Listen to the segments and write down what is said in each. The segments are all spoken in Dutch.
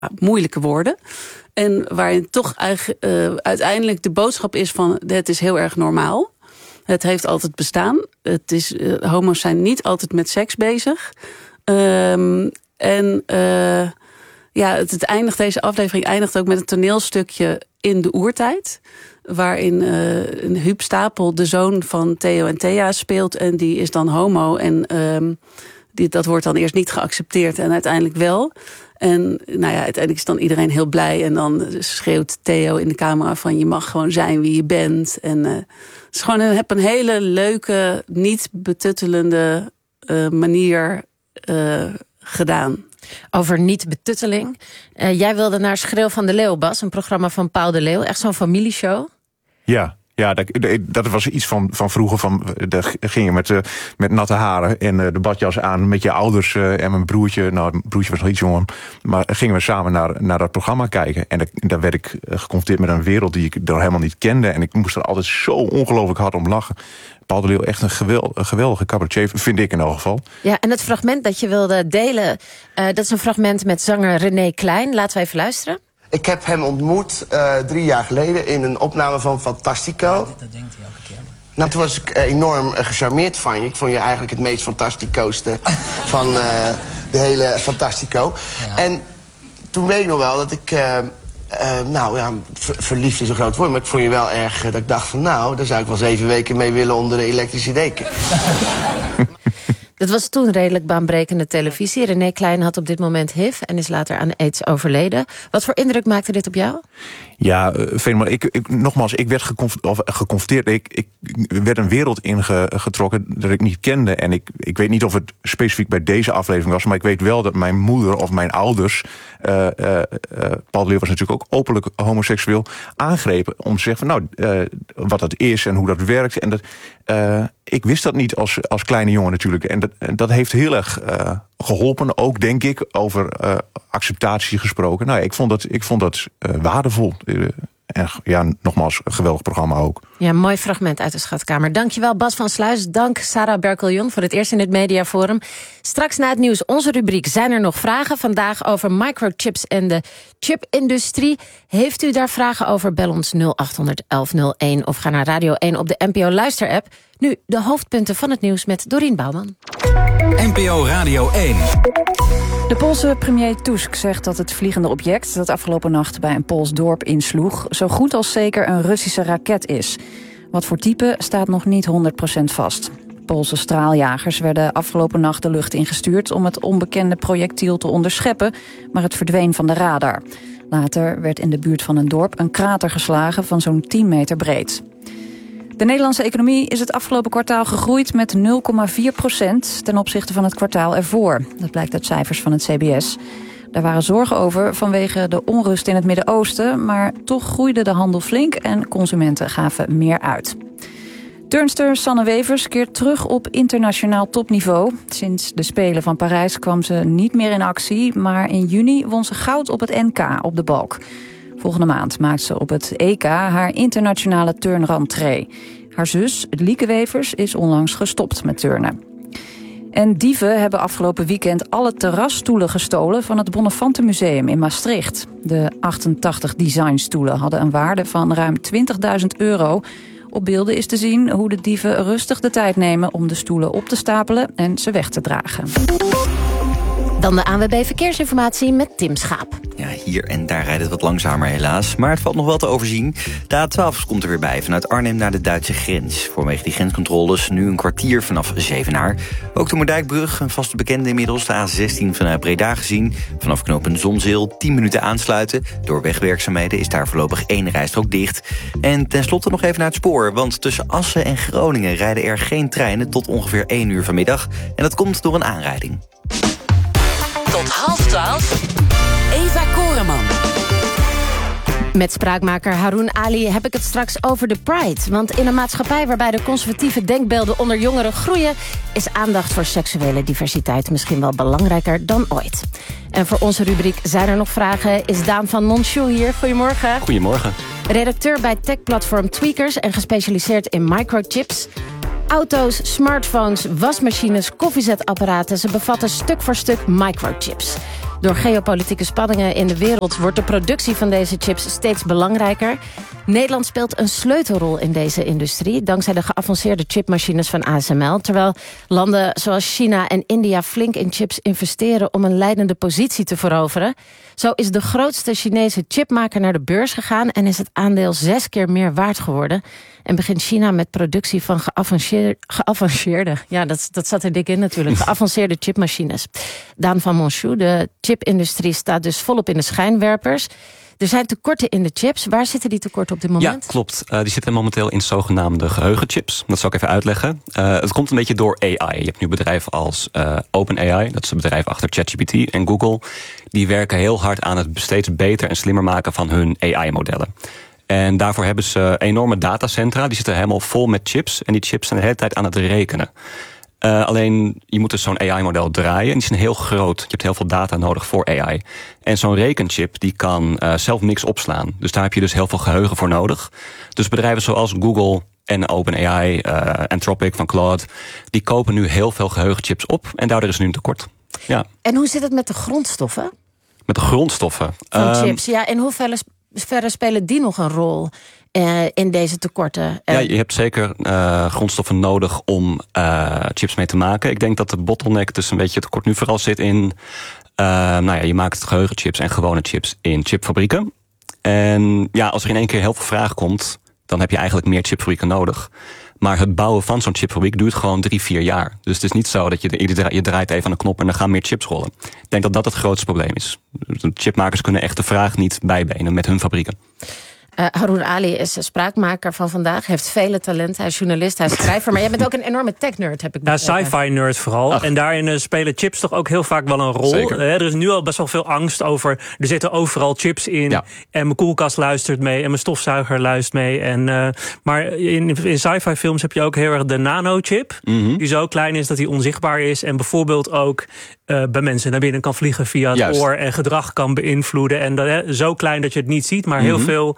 moeilijke woorden. En waarin toch uiteindelijk de boodschap is van het is heel erg normaal. Het heeft altijd bestaan. Homo's zijn niet altijd met seks bezig. Deze aflevering eindigt ook met een toneelstukje in de oertijd. Waarin Huub Stapel de zoon van Theo en Thea speelt. En die is dan homo. En dat wordt dan eerst niet geaccepteerd en uiteindelijk wel. En uiteindelijk is dan iedereen heel blij. En dan schreeuwt Theo in de camera van je mag gewoon zijn wie je bent. En het is gewoon een hele leuke, niet betuttelende manier gedaan. Over niet-betutteling. Jij wilde naar Schreeuw van de Leeuw, Bas. Een programma van Paul de Leeuw. Echt zo'n familieshow. Ja, dat was iets van vroeger. Daar ging je met natte haren en de badjas aan met je ouders en mijn broertje. Nou, mijn broertje was nog iets jonger. Maar gingen we samen naar dat programma kijken. En daar werd ik geconfronteerd met een wereld die ik er helemaal niet kende. En ik moest er altijd zo ongelooflijk hard om lachen. Paul de Leeuw, echt een geweldige cabaretier, vind ik in elk geval. Ja, en het fragment dat je wilde delen, dat is een fragment met zanger René Klein. Laten we even luisteren. Ik heb hem ontmoet 3 jaar geleden in een opname van Fantastico. Ja, dat denkt hij elke keer. Nou, toen was ik enorm gecharmeerd van je. Ik vond je eigenlijk het meest fantasticoste van de hele Fantastico. Ja. En toen weet ik nog wel dat ik... verliefd is een groot woord, maar ik vond je wel erg... dat ik dacht van daar zou ik wel 7 weken mee willen onder de elektrische deken. Dat was toen redelijk baanbrekende televisie. René Klein had op dit moment HIV en is later aan AIDS overleden. Wat voor indruk maakte dit op jou? Ja, fenomenaal. Nogmaals, ik werd geconfronteerd. Ik werd een wereld ingetrokken dat ik niet kende. En ik weet niet of het specifiek bij deze aflevering was... maar ik weet wel dat mijn moeder of mijn ouders... Paul de Leeuw was natuurlijk ook openlijk homoseksueel... aangrepen om te zeggen van wat dat is en hoe dat werkt. En ik wist dat niet als kleine jongen natuurlijk. En dat heeft heel erg geholpen, ook denk ik, over acceptatie gesproken. Nou, ik vond dat waardevol. En ja, nogmaals, een geweldig programma ook. Ja, mooi fragment uit de Schatkamer. Dankjewel Bas van Sluis, dank Sarah Berkeljon voor het eerst in het Mediaforum. Straks na het nieuws onze rubriek Zijn er nog vragen? Vandaag over microchips en de chipindustrie. Heeft u daar vragen over? Bel ons 0800 1101 of ga naar Radio 1 op de NPO Luister-app. Nu de hoofdpunten van het nieuws met Dorien Bouwman. NPO Radio 1. De Poolse premier Tusk zegt dat het vliegende object dat afgelopen nacht bij een Pools dorp insloeg zo goed als zeker een Russische raket is. Wat voor type staat nog niet 100% vast. Poolse straaljagers werden afgelopen nacht de lucht ingestuurd om het onbekende projectiel te onderscheppen, maar het verdween van de radar. Later werd in de buurt van een dorp een krater geslagen van zo'n 10 meter breed. De Nederlandse economie is het afgelopen kwartaal gegroeid met 0,4% ten opzichte van het kwartaal ervoor. Dat blijkt uit cijfers van het CBS. Daar waren zorgen over vanwege de onrust in het Midden-Oosten, maar toch groeide de handel flink en consumenten gaven meer uit. Turnster Sanne Wevers keert terug op internationaal topniveau. Sinds de Spelen van Parijs kwam ze niet meer in actie, maar in juni won ze goud op het NK op de balk. Volgende maand maakt ze op het EK haar internationale turnrentree. Haar zus, Lieke Wevers, is onlangs gestopt met turnen. En dieven hebben afgelopen weekend alle terrasstoelen gestolen van het Bonnefante Museum in Maastricht. De 88 designstoelen hadden een waarde van ruim €20.000. Op beelden is te zien hoe de dieven rustig de tijd nemen om de stoelen op te stapelen en ze weg te dragen. Dan de ANWB Verkeersinformatie met Tim Schaap. Ja, hier en daar rijdt het wat langzamer helaas. Maar het valt nog wel te overzien. De A12 komt er weer bij, vanuit Arnhem naar de Duitse grens. Vanwege die grenscontroles nu een kwartier vanaf Zevenaar. Ook de Moerdijkbrug, een vaste bekende inmiddels. De A16 vanuit Breda gezien. Vanaf knooppunt Zonzeel 10 minuten aansluiten. Door wegwerkzaamheden is daar voorlopig 1 rijstrook dicht. En tenslotte nog even naar het spoor. Want tussen Assen en Groningen rijden er geen treinen tot ongeveer 1 uur vanmiddag. En dat komt door een aanrijding. Tot 11:30. Eva Koreman. Met spraakmaker Haroon Ali heb ik het straks over de Pride. Want in een maatschappij waarbij de conservatieve denkbeelden onder jongeren groeien, is aandacht voor seksuele diversiteit misschien wel belangrijker dan ooit. En voor onze rubriek Zijn er nog vragen is Daan van Monschul hier. Goedemorgen. Goedemorgen. Redacteur bij techplatform Tweakers en gespecialiseerd in microchips. Auto's, smartphones, wasmachines, koffiezetapparaten, ze bevatten stuk voor stuk microchips. Door geopolitieke spanningen in de wereld wordt de productie van deze chips steeds belangrijker. Nederland speelt een sleutelrol in deze industrie, dankzij de geavanceerde chipmachines van ASML. Terwijl landen zoals China en India flink in chips investeren om een leidende positie te veroveren. Zo is de grootste Chinese chipmaker naar de beurs gegaan en is het aandeel 6 keer meer waard geworden. En begint China met productie van geavanceerde, ja, dat zat er dik in natuurlijk, geavanceerde chipmachines. Daan van Monchou, de chipindustrie staat dus volop in de schijnwerpers. Er zijn tekorten in de chips. Waar zitten die tekorten op dit moment? Ja, klopt. Die zitten momenteel in zogenaamde geheugenchips. Dat zal ik even uitleggen. Het komt een beetje door AI. Je hebt nu bedrijven als OpenAI, dat is het bedrijf achter ChatGPT, en Google. Die werken heel hard aan het steeds beter en slimmer maken van hun AI-modellen. En daarvoor hebben ze enorme datacentra. Die zitten helemaal vol met chips. En die chips zijn de hele tijd aan het rekenen. Alleen, je moet dus zo'n AI-model draaien. En die zijn heel groot. Je hebt heel veel data nodig voor AI. En zo'n rekenchip die kan zelf niks opslaan. Dus daar heb je dus heel veel geheugen voor nodig. Dus bedrijven zoals Google en OpenAI, Anthropic van Claude, die kopen nu heel veel geheugenchips op. En daardoor is nu een tekort. Ja. En hoe zit het met de grondstoffen? Met de grondstoffen? Van chips, ja. In hoeverre spelen die nog een rol in deze tekorten? Ja, je hebt zeker grondstoffen nodig om chips mee te maken. Ik denk dat de bottleneck dus een beetje het tekort nu vooral zit in je maakt geheugenchips en gewone chips in chipfabrieken. En ja, als er in één keer heel veel vraag komt, dan heb je eigenlijk meer chipfabrieken nodig. Maar het bouwen van zo'n chipfabriek duurt gewoon 3-4 jaar. Dus het is niet zo dat je draait even aan de knop en dan gaan meer chips rollen. Ik denk dat dat het grootste probleem is. De chipmakers kunnen echt de vraag niet bijbenen met hun fabrieken. Haroon Ali is spraakmaker van vandaag. Heeft vele talenten. Hij is journalist, hij is schrijver. Maar jij bent ook een enorme tech-nerd, heb ik begrepen. Ja, sci-fi-nerd vooral. Ach. En daarin spelen chips toch ook heel vaak wel een rol. Er is nu al best wel veel angst over. Er zitten overal chips in. Ja. En mijn koelkast luistert mee. En mijn stofzuiger luistert mee. Maar in sci-fi films heb je ook heel erg de nanochip. Mm-hmm. Die zo klein is dat hij onzichtbaar is. En bijvoorbeeld ook bij mensen naar binnen kan vliegen via het oor. En gedrag kan beïnvloeden. En zo klein dat je het niet ziet. Maar heel veel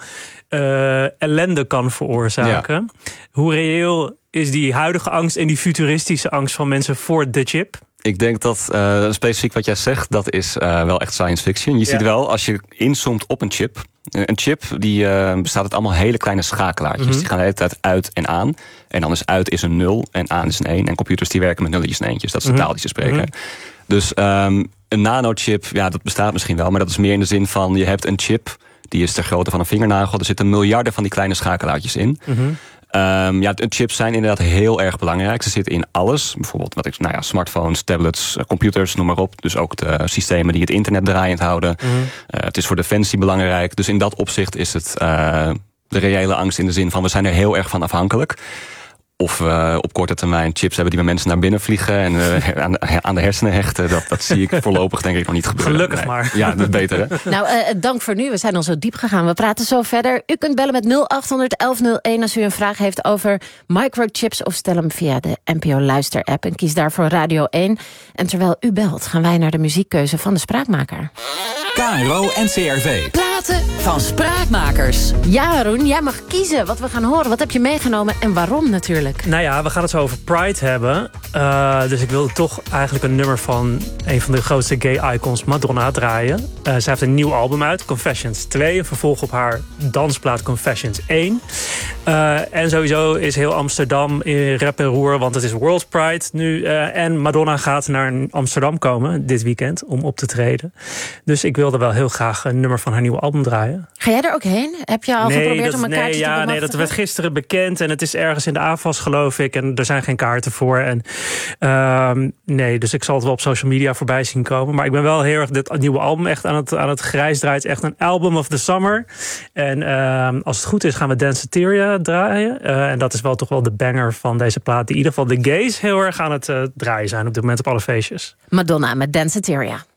ellende kan veroorzaken. Ja. Hoe reëel is die huidige angst en die futuristische angst van mensen voor de chip? Ik denk dat specifiek wat jij zegt, dat is wel echt science fiction. Je ziet wel, als je inzoomt op een chip. Een chip die bestaat uit allemaal hele kleine schakelaartjes. Mm-hmm. Die gaan de hele tijd uit en aan. En dan is uit is een 0 en aan is een 1. En computers die werken met nulletjes en eentjes. Dat is de taal die ze spreken. Mm-hmm. Dus een nanochip, ja, dat bestaat misschien wel. Maar dat is meer in de zin van, je hebt een chip, die is ter grootte van een vingernagel. Er zitten miljarden van die kleine schakelaartjes in. Mm-hmm. Chips zijn inderdaad heel erg belangrijk. Ze zitten in alles. Bijvoorbeeld smartphones, tablets, computers, noem maar op. Dus ook de systemen die het internet draaiend houden. Mm-hmm. Het is voor defensie belangrijk. Dus in dat opzicht is het de reële angst in de zin van, we zijn er heel erg van afhankelijk. Of op korte termijn chips hebben die bij mensen naar binnen vliegen en aan de hersenen hechten. Dat zie ik voorlopig denk ik nog niet gebeuren. Gelukkig maar. Ja, dat is beter, hè? Nou, dank voor nu. We zijn al zo diep gegaan. We praten zo verder. U kunt bellen met 0800-1101 als u een vraag heeft over microchips, of stel hem via de NPO Luister-app en kies daarvoor Radio 1. En terwijl u belt, gaan wij naar de muziekkeuze van de spraakmaker. KRO NCRV. Platen van spraakmakers. Ja, Haroon, jij mag kiezen wat we gaan horen. Wat heb je meegenomen en waarom natuurlijk? Nou ja, we gaan het zo over Pride hebben. Dus ik wilde toch eigenlijk een nummer van een van de grootste gay icons, Madonna, draaien. Zij heeft een nieuw album uit, Confessions 2. Een vervolg op haar dansplaat Confessions 1. En sowieso is heel Amsterdam in rep en roer, want het is World Pride nu. En Madonna gaat naar Amsterdam komen dit weekend om op te treden. Dus ik wilde wel heel graag een nummer van haar nieuwe album draaien. Ga jij er ook heen? Heb je al geprobeerd om een kaartje te bemachtigen? Nee, dat werd gisteren bekend en het is ergens in de AFAS, geloof ik. En er zijn geen kaarten voor. En dus ik zal het wel op social media voorbij zien komen. Maar ik ben wel heel erg dit nieuwe album echt aan het grijs draaien. Het is echt een album of the summer. En als het goed is gaan we Danceteria draaien. En dat is wel toch wel de banger van deze plaat. Die in ieder geval de gays heel erg aan het draaien zijn op dit moment op alle feestjes. Madonna met Danceteria.